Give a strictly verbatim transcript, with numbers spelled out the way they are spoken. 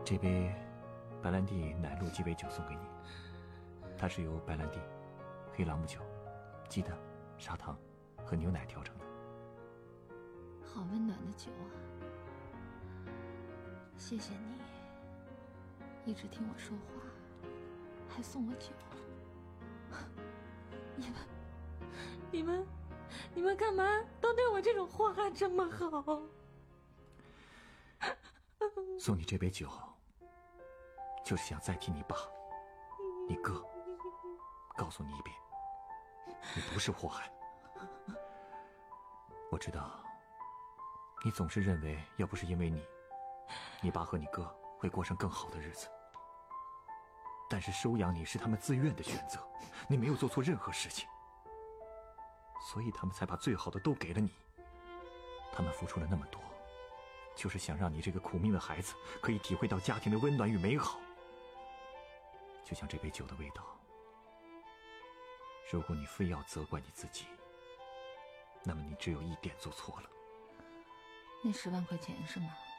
这杯白兰地奶露鸡尾酒送给你，它是由白兰地、黑朗姆酒、鸡蛋、砂糖和牛奶调成的。 好温暖的酒啊！谢谢你，一直听我说话，还送我酒。你们，你们，你们干嘛都对我这种祸害这么好？ 送你这杯酒，就是想再替你爸、你哥告诉你一遍，你不是祸害。我知道，你总是认为要不是因为你，你爸和你哥会过上更好的日子。但是收养你是他们自愿的选择，你没有做错任何事情，所以他们才把最好的都给了你。他们付出了那么多，就是想让你这个苦命的孩子可以体会到家庭的温暖与美好。就像这杯酒的味道，如果你非要责怪你自己，那么你只有一点做错了。 那十万块钱是吗？